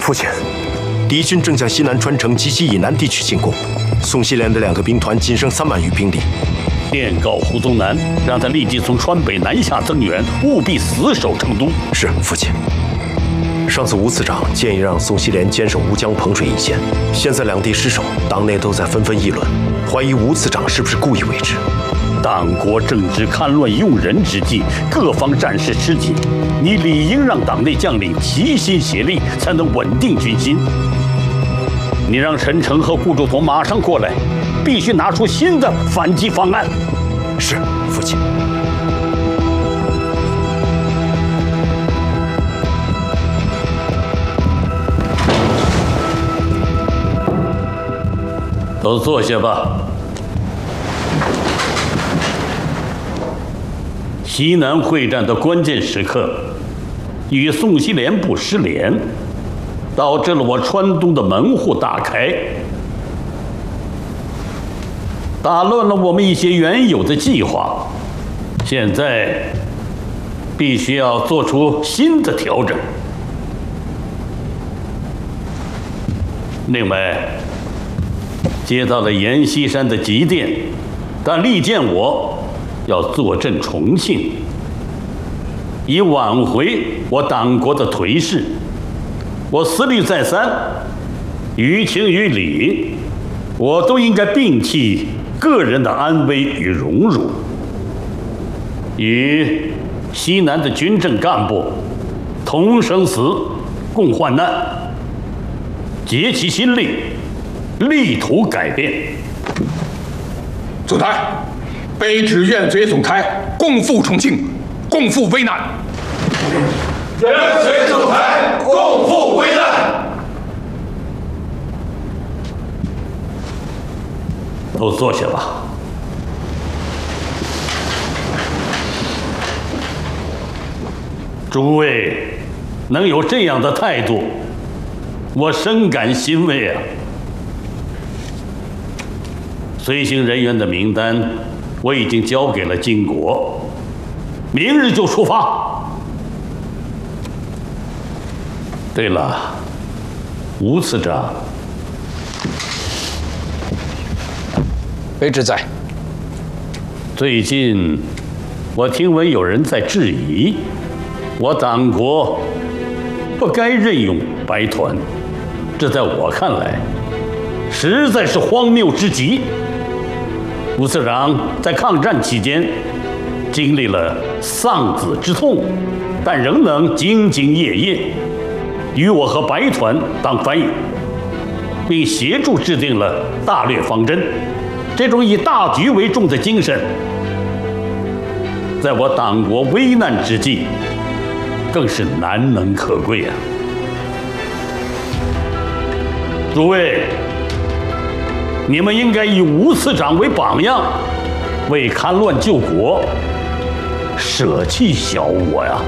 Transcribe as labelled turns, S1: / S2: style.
S1: 父亲，敌军正向西南川城及其以南地区进攻，宋希濂的2个兵团仅剩3万余兵力。
S2: 电告胡宗南，让他立即从川北南下增援，务必死守成都。
S1: 是，父亲。上次吴次长建议让宋希濂坚守乌江彭水一线，现在两地失守，党内都在纷纷议论，怀疑吴次长是不是故意为之。
S2: 党国正值戡乱用人之际，各方战事吃紧，你理应让党内将领齐心协力，才能稳定军心。你让陈诚和顾祝同马上过来，必须拿出新的反击方案。
S1: 是，父亲。
S2: 都坐下吧。西南会战的关键时刻，与宋希濂部失联，导致了我川东的门户大开，打乱了我们一些原有的计划。现在必须要做出新的调整。另外，接到了阎锡山的急电，但力荐我要坐镇重庆，以挽回我党国的颓势。我思虑再三，于情于理，我都应该摒弃个人的安危与荣辱，与西南的军政干部同生死，共患难，竭其心力，力图改变。
S3: 总裁，卑职愿随总裁共赴重庆，共赴危难。
S4: 愿随总裁共赴危难。
S2: 都坐下吧。诸位能有这样的态度，我深感欣慰啊。随行人员的名单我已经交给了金国，明日就出发。对了，吴次长，
S3: 卑职在。
S2: 最近我听闻有人在质疑，我党国不该任用白团，这在我看来实在是荒谬之极。吴次长在抗战期间经历了丧子之痛，但仍能兢兢业业，与我和白团当翻译，并协助制定了大略方针。这种以大局为重的精神，在我党国危难之际，更是难能可贵啊！诸位，你们应该以吴次长为榜样，为戡乱救国，舍弃小我呀！